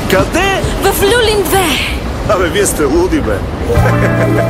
Къде? В Люлин 2. Абе, вие сте луди, бе.